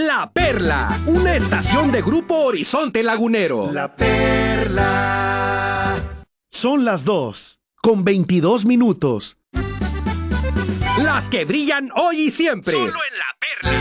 La Perla, una estación de Grupo Horizonte Lagunero. La Perla. Son las 2:22. Las que brillan hoy y siempre. Solo en La